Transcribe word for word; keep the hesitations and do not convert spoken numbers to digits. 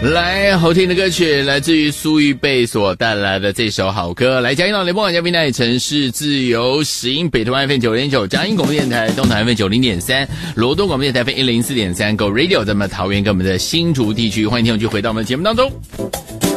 来，好听的歌曲来自于苏玉贝所带来的这首好歌。来，嘉义到联播网嘉宾台城市自由时音北投 F M 九零点九，嘉义广播电台东台 F M 九零点三，罗东广播电台 F M 一零四点三 Go Radio， 在我们桃园跟我们的新竹地区，欢迎听众去回到我们的节目当中。